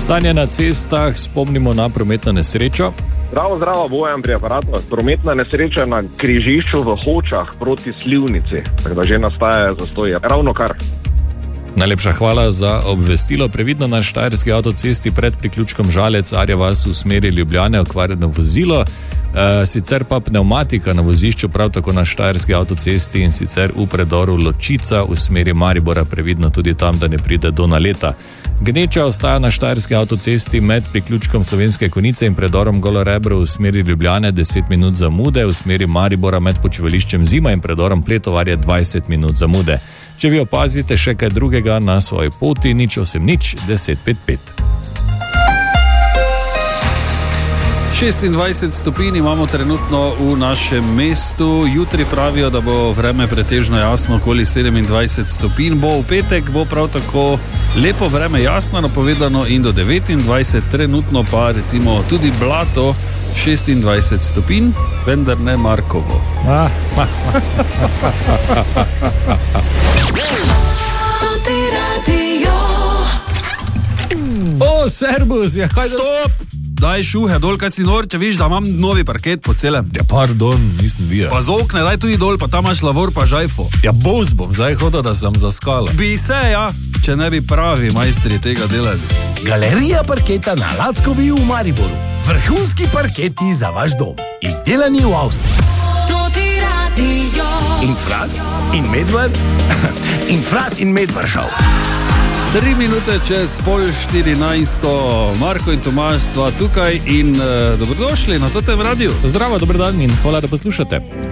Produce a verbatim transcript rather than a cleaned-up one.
Stanje na cestah, spomnimo na prometno nesrečo. Zdravo, zdravo, Bojan pri aparatu. Prometna nesreča na križišču v Hočah proti Slivnici, tako da že nastaja zastoj. Ravno kar. Najlepša hvala za obvestilo. Previdno na štajerski avtocesti pred priključkom Žalec, Arja vas v smeri Ljubljane, okvarjeno vozilo. E, sicer pa pneumatika na vozišču prav tako na štajerski avtocesti in sicer v predoru Ločica v smeri Maribora, previdno tudi tam, da ne pride do naleta. Gneča ostaja na štajerski avtocesti med priključkom Slovenske Konjice in predorom Golo Rebro v smeri Ljubljane, deset minut zamude, v smeri Maribora med počivališčem Zima in predorom Pletovarje dvajset minut zamude. Če vi opazite še kaj drugega na svoji poti, nič osem nič deset pet pet. šestindvajset stopinj imamo trenutno v našem mestu. Jutri pravijo, da bo vreme pretežno jasno, okoli sedemindvajset stopinj. Bo v petek, bo prav tako lepo vreme, jasno napovedano in do devetindvajset, trenutno pa recimo tudi Blato šestindvajset stopinj, vendar ne Markovo. O, servus, ja, kaj Stop! Daj šuhe dol, kaj si nor, če viš, da imam novi parket po celem. Ja, pardon, nisem videl. Pa z okne, daj tudi dol, pa tam imaš lavor pa žajfo. Ja, boz bom zdaj hodil, da sem zaskala. Bi se, ja, če ne bi pravi majstri tega delali. Galerija parketa na Lackovi v Mariboru. Vrhunski parketi za vaš dom. Izdelani v Avstriji. In Fras, in Medvard, in Fras in Medvard šel. Tri minute čez pol štirinajsto, Marko in Tomaž sva tukaj in uh, dobrodošli na totem radiju. Zdravo, dober dan in hvala, da poslušate.